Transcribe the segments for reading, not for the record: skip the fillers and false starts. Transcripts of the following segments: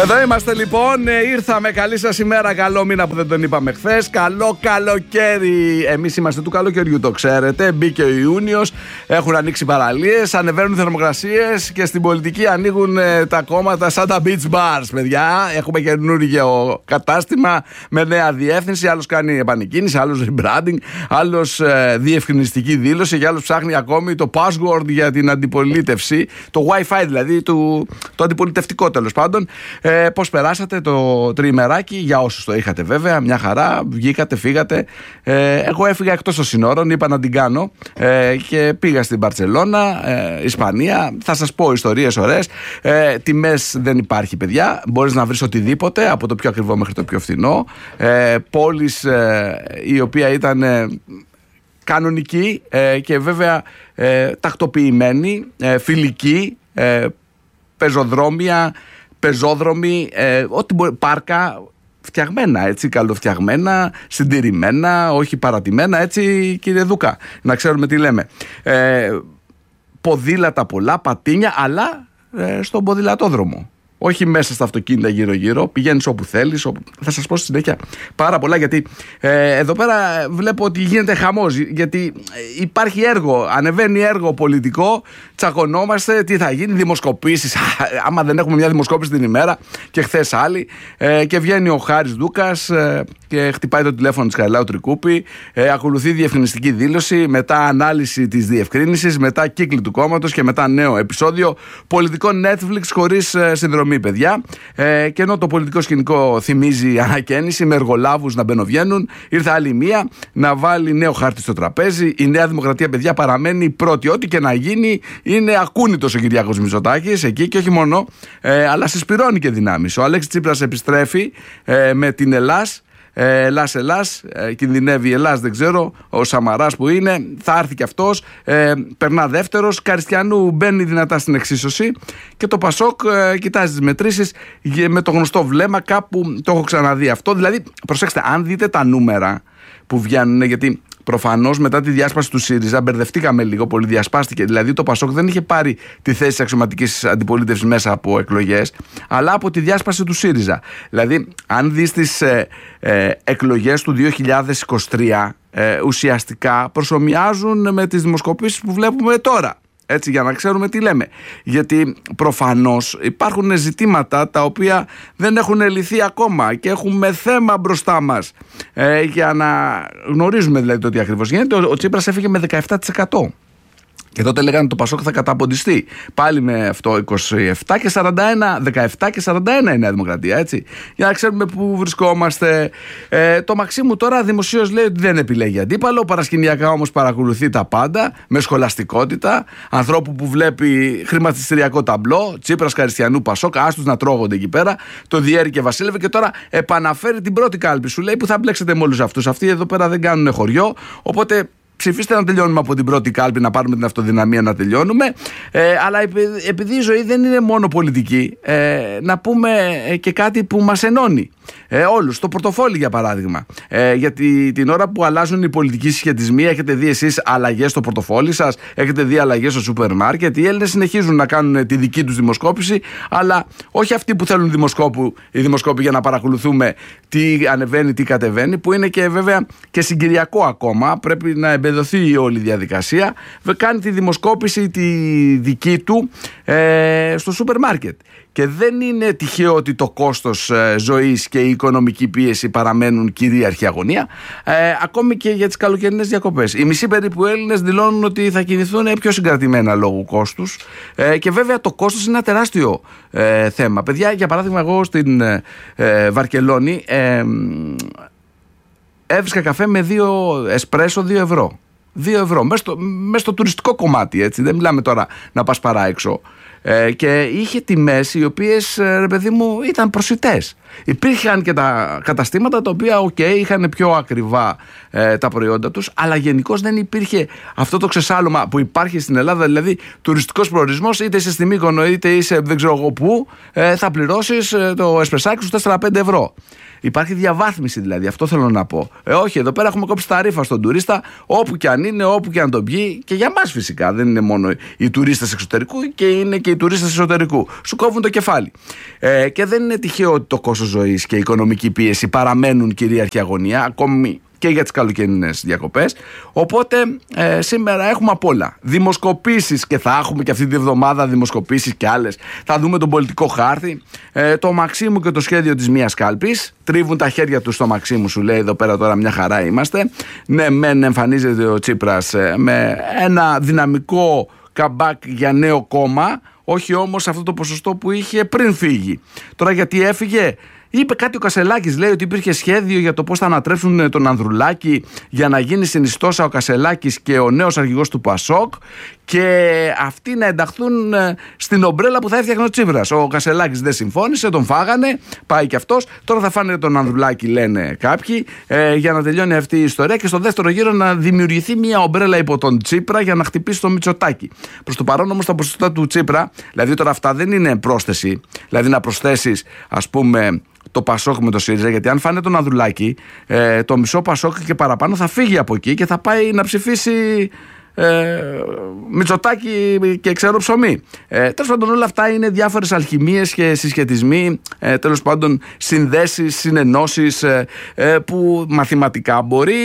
Εδώ είμαστε λοιπόν, ήρθαμε. Καλή σας ημέρα, καλό μήνα που δεν τον είπαμε χθες. Καλό καλοκαίρι. Εμείς είμαστε του καλοκαιριού, το ξέρετε. Μπήκε ο Ιούνιος, έχουν ανοίξει παραλίες, ανεβαίνουν θερμοκρασίες και στην πολιτική ανοίγουν τα κόμματα σαν τα beach bars, παιδιά. Έχουμε καινούργιο κατάστημα με νέα διεύθυνση. Άλλος κάνει επανεκκίνηση, άλλος rebranding, άλλος διευκρινιστική δήλωση και άλλος ψάχνει ακόμη το password για την αντιπολίτευση. Το WiFi δηλαδή, το αντιπολιτευτικό τέλος πάντων. Πώς περάσατε το τριημεράκι, για όσους το είχατε βέβαια, μια χαρά, βγήκατε, φύγατε. Εγώ έφυγα εκτός των συνόρων, είπα να την κάνω και πήγα στην Μπαρτσελώνα, Ισπανία. Θα σας πω ιστορίες ωραίες. Τιμές δεν υπάρχει, παιδιά. Μπορείς να βρεις οτιδήποτε, από το πιο ακριβό μέχρι το πιο φθηνό. Πόλης η οποία ήταν κανονική και βέβαια τακτοποιημένη, φιλική, πεζόδρομοι, ό,τι μπορεί, πάρκα φτιαγμένα, έτσι, καλοφτιαγμένα, συντηρημένα, όχι παρατημένα, έτσι, κύριε Δούκα, να ξέρουμε τι λέμε. Ποδήλατα πολλά, πατίνια, αλλά στον ποδηλατόδρομο. Όχι μέσα στα αυτοκίνητα γύρω-γύρω, πηγαίνεις όπου θέλεις. Θα σας πω στη συνέχεια πάρα πολλά, γιατί εδώ πέρα βλέπω ότι γίνεται χαμός. Γιατί υπάρχει έργο, ανεβαίνει έργο πολιτικό, τσακωνόμαστε, τι θα γίνει, δημοσκοπήσεις. Άμα δεν έχουμε μια δημοσκόπηση την ημέρα και χθες άλλη, και βγαίνει ο Χάρης Δούκας και χτυπάει το τηλέφωνο της Χαριλάου Τρικούπη, ακολουθεί διευκρινιστική δήλωση, μετά ανάλυση της διευκρίνησης, μετά κύκλη του κόμματος και μετά νέο επεισόδιο πολιτικό Netflix χωρίς συνδρομή, παιδιά. Και ενώ το πολιτικό σκηνικό θυμίζει ανακαίνιση με εργολάβους να μπαινοβγαίνουν, ήρθε άλλη μία να βάλει νέο χάρτη στο τραπέζι. Η Νέα Δημοκρατία, παιδιά, παραμένει πρώτη. Ό,τι και να γίνει είναι ακούνητος ο Κυριάκος Μητσοτάκης εκεί, και όχι μόνο, αλλά συσπυρώνει και δυνάμεις. Ο Αλέξης Τσίπρας επιστρέφει με την Ελλάς. Ελλάς, κινδυνεύει η Ελλάς, δεν ξέρω. Ο Σαμαράς που είναι, θα έρθει και αυτός, περνά δεύτερος. Καριστιανού μπαίνει δυνατά στην εξίσωση και το Πασόκ κοιτάζει τις μετρήσεις με το γνωστό βλέμμα. Κάπου το έχω ξαναδεί αυτό. Δηλαδή, προσέξτε, αν δείτε τα νούμερα που βγαίνουν, γιατί προφανώς μετά τη διάσπαση του ΣΥΡΙΖΑ μπερδευτήκαμε λίγο, πολύ διασπάστηκε. Δηλαδή το Πασόκ δεν είχε πάρει τη θέση της αξιωματικής αντιπολίτευσης μέσα από εκλογές, αλλά από τη διάσπαση του ΣΥΡΙΖΑ. Δηλαδή, αν δεις τις εκλογές του 2023, ουσιαστικά προσομοιάζουν με τις δημοσκοπήσεις που βλέπουμε τώρα. Έτσι, για να ξέρουμε τι λέμε. Γιατί προφανώς υπάρχουν ζητήματα τα οποία δεν έχουν λυθεί ακόμα και έχουμε θέμα μπροστά μας. Για να γνωρίζουμε δηλαδή το τι ακριβώς γίνεται. Ο Τσίπρας έφυγε με 17%. Και τότε λέγανε το Πασόκ θα καταποντιστεί. Πάλι με αυτό 27 και 41, 17 και 41 η Νέα Δημοκρατία, έτσι. Για να ξέρουμε πού βρισκόμαστε. Το Μαξίμου τώρα δημοσίως λέει ότι δεν επιλέγει αντίπαλο. Παρασκηνιακά όμως παρακολουθεί τα πάντα με σχολαστικότητα. Ανθρώπου που βλέπει χρηματιστηριακό ταμπλό, Τσίπρας, Καριστιανού, Πασόκ, άστους να τρώγονται εκεί πέρα. Το Διέρη και Βασίλευε, και τώρα επαναφέρει την πρώτη κάλπη. Σου λέει που θα μπλέξετε με όλους αυτούς. Αυτοί εδώ πέρα δεν κάνουν χωριό. Οπότε ψηφίστε να τελειώνουμε από την πρώτη κάλπη, να πάρουμε την αυτοδυναμία να τελειώνουμε. Αλλά επειδή η ζωή δεν είναι μόνο πολιτική, να πούμε και κάτι που μας ενώνει όλους. Το πορτοφόλι, για παράδειγμα. Γιατί την ώρα που αλλάζουν οι πολιτικοί συσχετισμοί, έχετε δει εσείς αλλαγές στο πορτοφόλι σας, έχετε δει αλλαγές στο σούπερ μάρκετ. Οι Έλληνες συνεχίζουν να κάνουν τη δική τους δημοσκόπηση, αλλά όχι αυτοί που θέλουν οι δημοσκόποι για να παρακολουθούμε τι ανεβαίνει, τι κατεβαίνει, που είναι και βέβαια και συγκυριακό ακόμα. Πρέπει να εμπεδοθεί η όλη διαδικασία. Κάνει τη δημοσκόπηση τη δική του στο σούπερ μάρκετ. Και δεν είναι τυχαίο ότι το κόστος ζωής και η οικονομική πίεση παραμένουν κυρίαρχη αγωνία, ακόμη και για τις καλοκαιρινές διακοπές. Οι μισοί περίπου Έλληνες δηλώνουν ότι θα κινηθούν πιο συγκρατημένα λόγω κόστους, και βέβαια το κόστος είναι ένα τεράστιο θέμα. Παιδιά, για παράδειγμα, εγώ στην Βαρκελόνη έβρισκα καφέ με 2 εσπρέσο 2 ευρώ. 2 ευρώ, μέσα στο τουριστικό κομμάτι, έτσι. Δεν μιλάμε τώρα να πας παρά έξω. Και είχε τιμές οι οποίες, ρε παιδί μου, ήταν προσιτές. Υπήρχαν και τα καταστήματα τα οποία είχαν πιο ακριβά τα προϊόντα τους, αλλά γενικώς δεν υπήρχε αυτό το ξεσάλωμα που υπάρχει στην Ελλάδα. Δηλαδή τουριστικός προορισμός, είτε είσαι στη Μύκονο είτε είσαι δεν ξέρω εγώ πού, θα πληρώσεις το εσπρεσάκι σου 4-5 ευρώ. Υπάρχει διαβάθμιση δηλαδή, αυτό θέλω να πω. Όχι, εδώ πέρα έχουμε κόψει τα ρήφα στον τουρίστα, όπου και αν είναι, όπου και αν τον πιει, και για μας φυσικά. Δεν είναι μόνο οι τουρίστες εξωτερικού, και είναι και οι τουρίστες εσωτερικού. Σου κόβουν το κεφάλι. Και δεν είναι τυχαίο ότι το κόστος ζωής και η οικονομική πίεση παραμένουν κυρίαρχη αγωνία, ακόμη και για τις καλοκαιρινές διακοπές. Οπότε σήμερα έχουμε απ' όλα. Δημοσκοπήσεις, και θα έχουμε και αυτή τη βδομάδα δημοσκοπήσεις και άλλες. Θα δούμε τον πολιτικό χάρτη. Το Μαξίμου και το σχέδιο της μίας κάλπης. Τρίβουν τα χέρια τους στο Μαξίμου, σου λέει εδώ πέρα τώρα μια χαρά είμαστε. Ναι, μεν εμφανίζεται ο Τσίπρας με ένα δυναμικό καμπάκ για νέο κόμμα, όχι όμως αυτό το ποσοστό που είχε πριν φύγει. Τώρα γιατί έφυγε? Είπε κάτι ο Κασελάκης, λέει ότι υπήρχε σχέδιο για το πώς θα ανατρέψουν τον Ανδρουλάκη για να γίνει συνιστόσα ο Κασελάκης και ο νέος αρχηγός του ΠΑΣΟΚ και αυτοί να ενταχθούν στην ομπρέλα που θα έφτιαχνε ο Τσίπρας. Ο Κασελάκης δεν συμφώνησε, τον φάγανε, πάει και αυτός. Τώρα θα φάνε τον Ανδρουλάκη, λένε κάποιοι, για να τελειώνει αυτή η ιστορία και στο δεύτερο γύρο να δημιουργηθεί μια ομπρέλα υπό τον Τσίπρα για να χτυπήσει το Μητσοτάκη. Προς το παρόν όμως τα ποσοστά του Τσίπρα, δηλαδή τώρα αυτά δεν είναι πρόσθεση, δηλαδή να προσθέσεις, ας πούμε, το Πασόκ με το ΣΥΡΙΖΑ, γιατί αν φάνε τον Ανδρουλάκη, το μισό Πασόκ και παραπάνω θα φύγει από εκεί και θα πάει να ψηφίσει Μητσοτάκη και ξέρω ψωμί. Τέλος πάντων, όλα αυτά είναι διάφορες αλχημίες και συσχετισμοί, τέλος πάντων συνδέσεις, συνενώσεις που μαθηματικά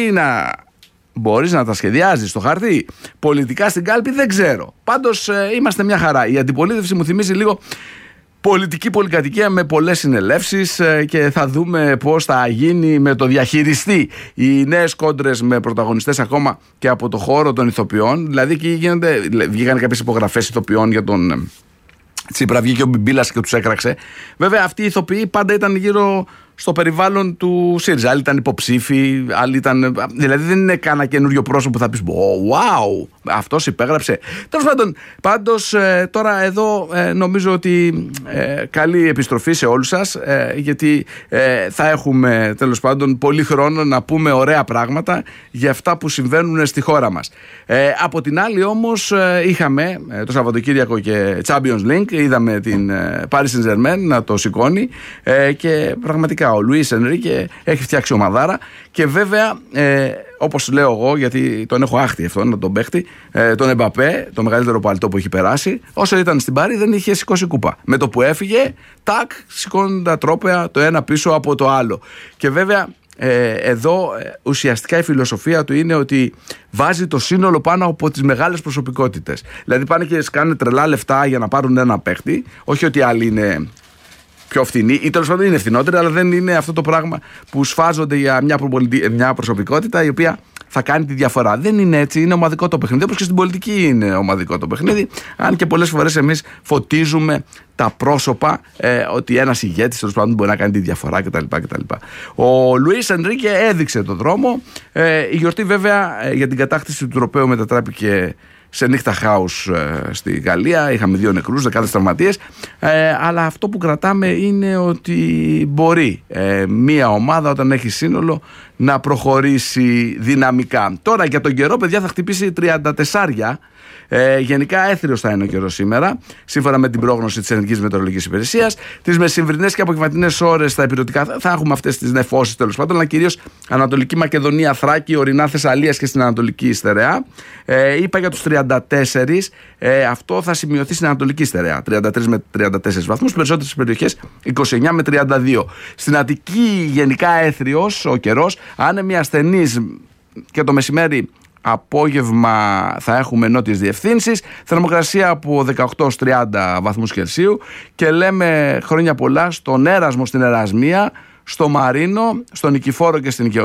μπορείς να τα σχεδιάζεις στο χαρτί. Πολιτικά στην κάλπη δεν ξέρω. Πάντως είμαστε μια χαρά. Η αντιπολίτευση μου θυμίζει λίγο πολιτική πολυκατοικία με πολλές συνελεύσεις και θα δούμε πώς θα γίνει με το διαχειριστή. Οι νέες κόντρες με πρωταγωνιστές ακόμα και από το χώρο των ηθοποιών. Δηλαδή βγήκαν κάποιες υπογραφές ηθοποιών για τον Τσίπρα, βγήκε ο Μπιμπίλας και τους έκραξε. Βέβαια αυτοί οι ηθοποιοί πάντα ήταν γύρω στο περιβάλλον του ΣΥΡΙΖΑ. Άλλοι ήταν υποψήφοι, άλλοι ήταν. Δηλαδή δεν είναι κανένα καινούριο πρόσωπο που θα πεις wow, αυτός υπέγραψε. Τέλος πάντων, πάντως τώρα εδώ νομίζω ότι καλή επιστροφή σε όλους σας, γιατί θα έχουμε τέλος πάντων πολύ χρόνο να πούμε ωραία πράγματα για αυτά που συμβαίνουν στη χώρα μας. Από την άλλη όμως είχαμε το Σαββατοκύριακο και Champions League, είδαμε την Paris Saint-Germain να το σηκώνει και πραγματικά ο Λουίς Ενρίκε έχει φτιάξει ομαδάρα και βέβαια όπως λέω εγώ, γιατί τον έχω άχτη αυτόν τον παίχτη, τον Εμπαπέ, το μεγαλύτερο παλτό που έχει περάσει, όσο ήταν στην Πάρη δεν είχε σηκώσει κούπα. Με το που έφυγε, τάκ, σηκώνουν τα τρόπαια το ένα πίσω από το άλλο. Και βέβαια εδώ ουσιαστικά η φιλοσοφία του είναι ότι βάζει το σύνολο πάνω από τις μεγάλες προσωπικότητες. Δηλαδή πάνε και σκάνε τρελά λεφτά για να πάρουν ένα παίχτη, όχι ότι άλλοι είναι πιο φθηνοί ή τέλος πάντων είναι φθηνότεροι, αλλά δεν είναι αυτό το πράγμα που σφάζονται για μια προσωπικότητα η οποία θα κάνει τη διαφορά. Δεν είναι έτσι, είναι ομαδικό το παιχνίδι. Όπως και στην πολιτική είναι ομαδικό το παιχνίδι. Αν και πολλές φορές εμείς φωτίζουμε τα πρόσωπα ότι ένας ηγέτης τέλος πάντων μπορεί να κάνει τη διαφορά κτλ. Ο Λουίς Ενρίκε έδειξε το δρόμο. Η γιορτή βέβαια για την κατάκτηση του τροπαίου μετατράπηκε σε νύχτα χάους στη Γαλλία. Είχαμε 2 νεκρούς, δεκάδες τραυματίες, αλλά αυτό που κρατάμε είναι ότι μπορεί μία ομάδα όταν έχει σύνολο να προχωρήσει δυναμικά. Τώρα για τον καιρό, παιδιά, θα χτυπήσει 34. Γενικά έθριος θα είναι ο καιρός σήμερα, σύμφωνα με την πρόγνωση της Εθνικής Μετεωρολογικής Υπηρεσίας. Τις μεσημβρινές και απογευματινές ώρες στα υπηρετικά θα έχουμε αυτές τις νεφώσεις τέλος πάντων, αλλά κυρίως Ανατολική Μακεδονία, Θράκη, ορεινά Θεσσαλίας και στην Ανατολική Στερεά. Είπα για τους 34, αυτό θα σημειωθεί στην Ανατολική Στερεά, 33 με 34 βαθμούς, περισσότερες περιοχές 29 με 32. Στην Αττική γενικά έθριος ο καιρός, άνεμοι ασθενείς και το μεσημέρι. Απόγευμα θα έχουμε νότιες διευθύνσεις, θερμοκρασία από 18-30 βαθμούς Κελσίου και λέμε χρόνια πολλά στον Έρασμο, στην Ερασμία, στο Μαρίνο, στον Νικηφόρο και στην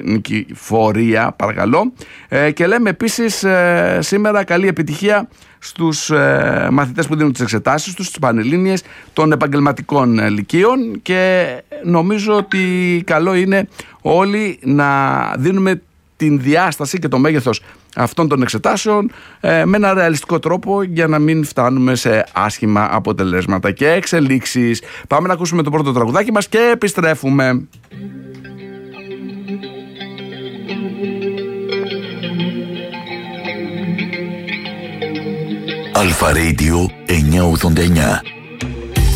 Νικηφορία, παρακαλώ, και λέμε επίσης σήμερα καλή επιτυχία στους μαθητές που δίνουν τις εξετάσεις τους, στις πανελλήνιες των επαγγελματικών λυκείων, και νομίζω ότι καλό είναι όλοι να δίνουμε την διάσταση και το μέγεθος αυτών των εξετάσεων με ένα ρεαλιστικό τρόπο για να μην φτάνουμε σε άσχημα αποτελέσματα και εξελίξεις. Πάμε να ακούσουμε το πρώτο τραγουδάκι μας και επιστρέφουμε. Αλφα Radio 989.